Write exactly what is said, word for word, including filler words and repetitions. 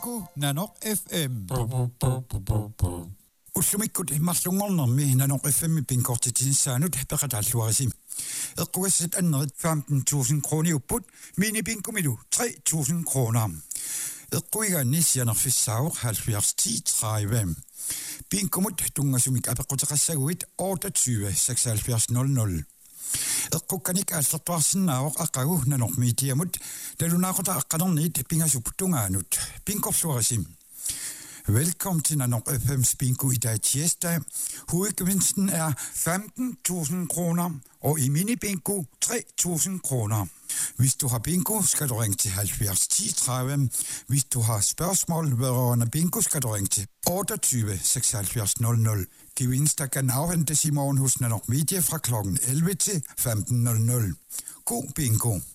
Bingo Nanok F M. Ussumikut marlungornermi Nanok F M pinkortitinsaanut peqatalluarisi. Eqquassat annerit femten tusind kroner upput mini bingomilu tre tusind kroner. Eqquigaanni sianerfissaauq halvfjerds ti tredive. Bingomut tungasumik apequtaqassaguit otteogtyve seksoghalvfjerds nul nul. Eqqukkanik aallertuarsinnaavoq aqagu nanormiitiamut talunaaqota aqqanerniit pingasuptungaanut pinkorsuarisim. Velkommen til Nanok F M's bingo i dag tirsdag. Hovedgevinsten er femten tusind kroner, og i mini-bingo tre tusind kroner. Hvis du har bingo, skal du ringe til halvfjerds ti tredive. Hvis du har spørgsmål vedrørende bingo, skal du ringe til otteogtyve seksoghalvfjerds nul nul. Gevinster kan afhentes i morgen hos Nanok Media fra klokken elleve til femten nul nul. God bingo!